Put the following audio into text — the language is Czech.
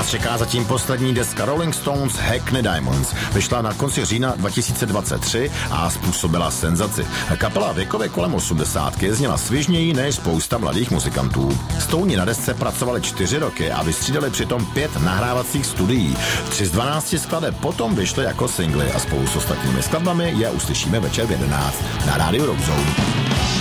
Nás čeká zatím poslední deska Rolling Stones Hackney Diamonds. Vyšla na konci října 2023 a způsobila senzaci. Kapela věkově kolem 80 zněla svižněji než spousta mladých muzikantů. Stouni na desce pracovali 4 roky a vystřídali přitom 5 nahrávacích studií. 3 z 12 skladeb potom vyšly jako singly a spolu s ostatními skladbami je uslyšíme večer v 11 na rádiu Rock Zone.